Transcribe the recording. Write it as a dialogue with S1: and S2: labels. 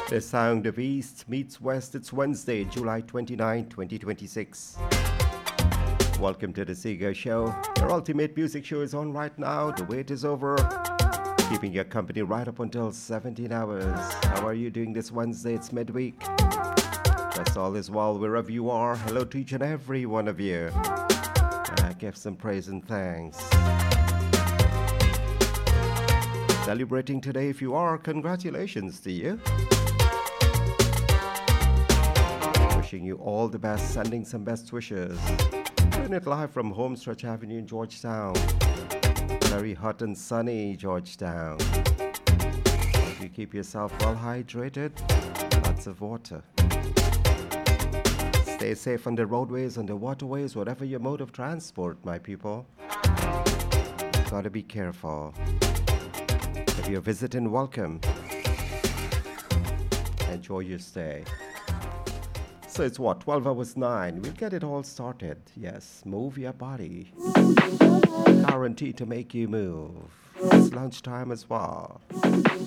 S1: The Sound of East meets West. It's Wednesday, July 29, 2026. Welcome to the Seeger Show. Your ultimate music show is on right now. The wait is over. Keeping your company right up until 17 hours. How are you doing this Wednesday? It's midweek. Trust all is well wherever you are. Hello to each and every one of you. Give some praise and thanks. Celebrating today, if you are, congratulations to you. Wishing you all the best, sending some best wishes. Doing it live from Homestretch Avenue in Georgetown. Very hot and sunny Georgetown. Hope you keep yourself well hydrated. Lots of water. Stay safe on the roadways, on the waterways, whatever your mode of transport, my people. Gotta be careful. If you're visiting, welcome. Enjoy your stay. So it's what, 12 hours 9. We'll get it all started. Yes, move your body. Guaranteed to make you move. It's lunchtime as well.